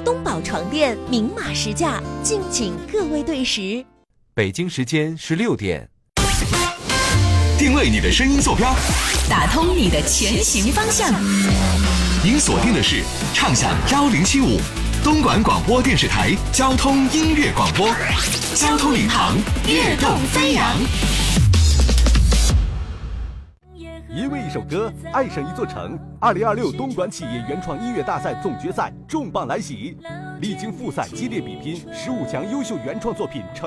东宝床垫明码实价，敬请各位对时。 北京时间16点。 定位你的声音坐标， 打通你的前行方向。 您锁定的是畅享1075东莞广播电视台交通音乐广播，交通领航，跃动飞扬。 因为一首歌爱上一座城，2026东莞企业原创音乐大赛总决赛重磅来袭，历经复赛激烈比拼，15强优秀原创作品